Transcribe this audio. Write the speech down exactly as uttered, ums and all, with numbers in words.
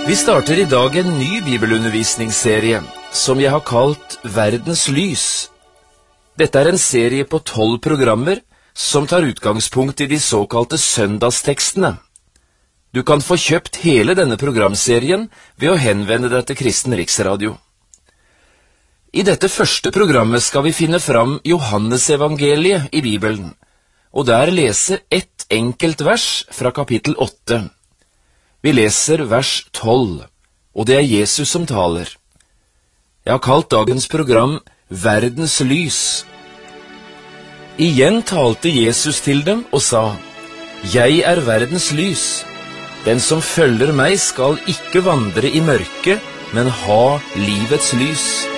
Vi starter i dag en ny bibelundervisningsserie, som jeg har kalt Verdens lys. Dette er en serie på tolv programmer, som tar utgangspunkt i de såkalte søndagstekstene. Du kan få kjøpt hele denne programserien ved å henvende deg til Kristen Riksradio. I dette første programmet skal vi finne fram Johannesevangeliet i Bibelen, og der lese ett enkelt vers fra kapittel åtte. Vi leser vers tolv, og det er Jesus som taler. Jeg har kalt dagens program Verdens lys. Igjen talte Jesus til dem og sa, «Jeg er verdens lys. Den som følger meg skal ikke vandre i mørket, men ha livets lys.»